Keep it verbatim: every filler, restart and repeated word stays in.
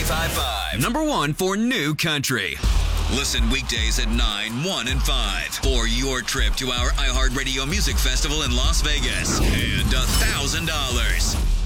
ninety-five point five. Number one for new country. Listen weekdays at nine, one, and five for your trip to our iHeartRadio Music Festival in Las Vegas and one thousand dollars.